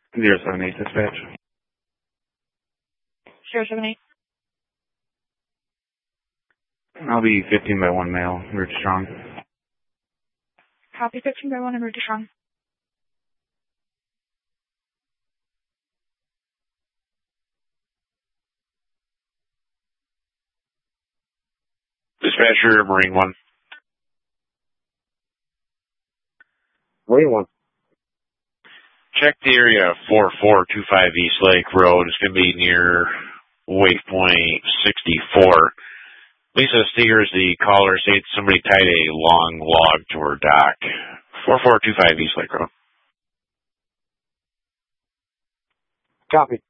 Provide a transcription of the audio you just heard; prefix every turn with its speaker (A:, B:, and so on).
A: 078 dispatch.
B: 078.
A: I'll be 15 by 1 male, route strong.
B: Copy 15 by 1 and route to strong.
C: Dispatcher, Marine 1.
D: Marine 1.
C: Check the area 4425 East Lake Road. It's going to be near waypoint 64. Lisa Steers, the caller, states somebody tied a long log to her dock. 4425 East Lake Road.
D: Copy.